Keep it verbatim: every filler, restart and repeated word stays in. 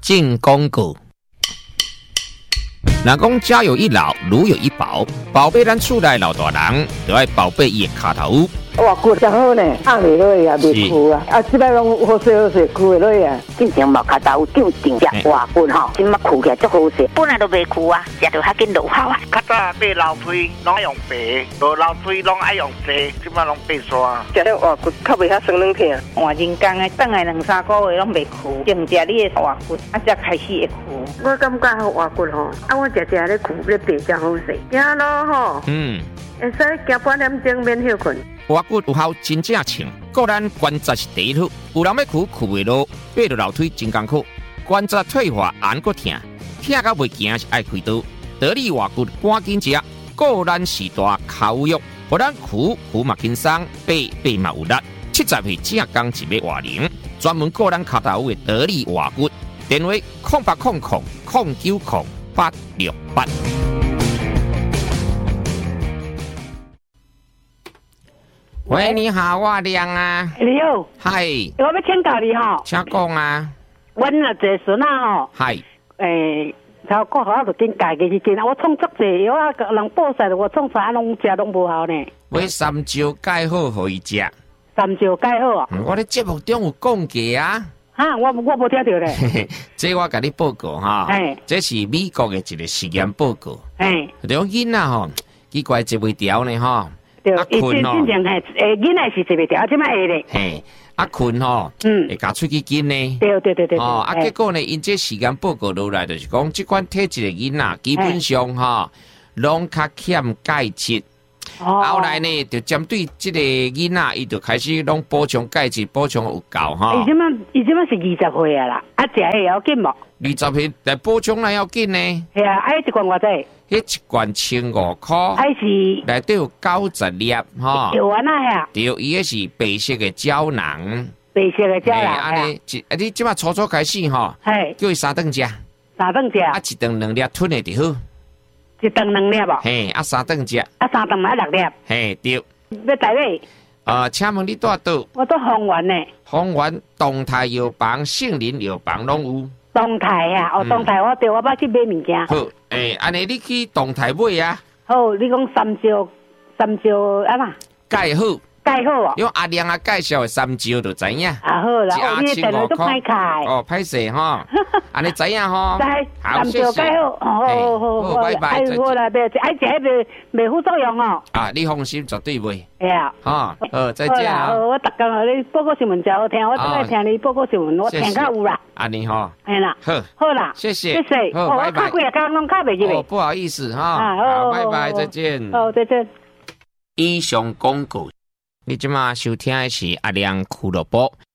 进广告。若讲家有一老，如有一宝，宝贝咱厝内老大人，就要宝贝伊的脚头。 哇，骨真好呢，压袂落去啊，袂枯啊，啊，即摆拢好势好势，枯袂落去啊。 进前毛脚头有定只活骨吼，即马枯起来足好势，本来都袂枯啊，食着较紧落效啊。 较早买老腿拢爱用白，无老腿拢爱用细，即马拢白刷。 食了活骨较袂遐酸软疼， 换人工的，等来两三个月拢袂枯，净食你的活骨，啊才开始会枯。 我感觉好活骨吼，啊我食食咧枯咧白真好势，行咯吼。 嗯， 会使行半点钟免休困。 活骨有效真正称，个咱关节是第一好，有人要苦苦袂落，爬到楼梯真艰苦，关节退化按个疼，疼到袂行是爱开刀。得力活骨赶紧食，个咱时大口肉，互咱苦苦嘛轻松，爬爬嘛有力。七十岁正刚一尾活龄，专门个咱脚头的得力活骨，电话空八空空空九空八六八。喂，你好，我亮啊。 你好， 嗨， 我要请教你吼， 请讲啊。 阮啊坐孙啊吼， 嗨， 诶，头过后就紧家己去见，我创足济药啊，人报晒我创啥拢食拢无效呢。 买三招解好互伊食。 三招解好啊？ 我咧节目中有讲过啊。 哈，我我无听到咧。 这我甲你报告哈，这是美国的一个实验报告。哎，这种囡仔吼，奇怪接袂调呢吼。 对，伊真真正系诶，囡仔是接袂调，即摆会咧。 嘿，啊困吼，嗯，会加出去紧呢。 对对对对。 哦，啊结果呢，因这实验报告落来就是讲，即款体质的囡仔基本上吼，拢较欠钙质。后来呢，就针对这个囡仔，伊就开始拢补充钙质，补充有够哈。 伊即摆伊即摆是二十岁啊啦，啊食会要紧无？ 二十岁来补充来要紧呢。 系啊，啊一罐偌济？ 迄一罐千五块。 还是内底有九十粒哈。 有啊那呀。 对，伊迄是白色的胶囊。 白色的胶囊。 安尼，一啊你即马初初开始吼，叫伊三顿食。 三顿食。 啊一顿两粒吞的就好。 一顿两粒无？ 嘿，啊三顿食。 啊三顿买六粒。 嘿，对。 要台位？ 呃，请问你住倒？ 我住丰原呢。 丰原动态药房、杏林药房拢有。 动态啊，哦，动态我对我捌去买物件。 好，诶，安尼你去动态买啊。 好，你讲三招，三招啊嘛？ 介好。 介好哦。 用阿亮啊介绍的三招就知影。 啊好啦，哦，你电话都歹开。 哦，歹势吼，安尼知影吼。 知，三招介好，好好好， 拜拜。 哎，好啦，别，爱食迄个袂副作用哦。 啊，你放心，绝对袂。 哎呀， 好，好，再见啊。 我逐工你报告新闻真好听，我最爱听你报告新闻，我听到有啦。 安尼吼。 哎啦， 好， 好啦， 谢谢， 谢谢。 好，拜拜。 我靠几工拢靠袂入。 哦，不好意思哈。好，拜拜，再见。 好，再见。 以上广告。你即马收听的是阿亮俱乐部。